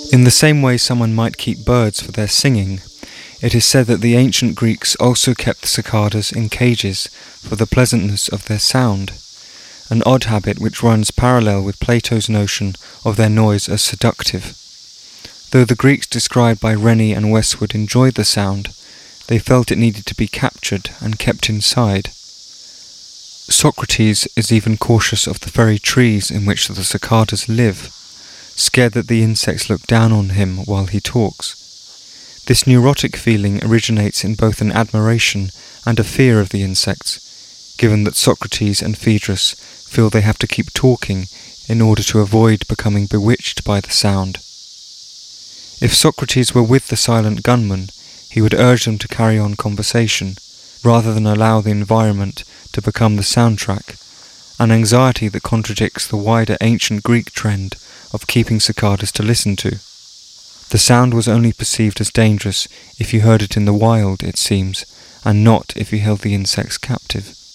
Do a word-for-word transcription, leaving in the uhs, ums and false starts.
In the same way someone might keep birds for their singing, it is said that the ancient Greeks also kept the cicadas in cages for the pleasantness of their sound, an odd habit which runs parallel with Plato's notion of their noise as seductive. Though the Greeks described by Rennie and Westwood enjoyed the sound, they felt it needed to be captured and kept inside. Socrates is even cautious of the very trees in which the cicadas live, scared that the insects look down on him while he talks. This neurotic feeling originates in both an admiration and a fear of the insects, given that Socrates and Phaedrus feel they have to keep talking in order to avoid becoming bewitched by the sound. If Socrates were with the silent gunman, he would urge them to carry on conversation, rather than allow the environment to become the soundtrack, an anxiety that contradicts the wider ancient Greek trend of keeping cicadas to listen to. The sound was only perceived as dangerous if you heard it in the wild, it seems, and not if you held the insects captive.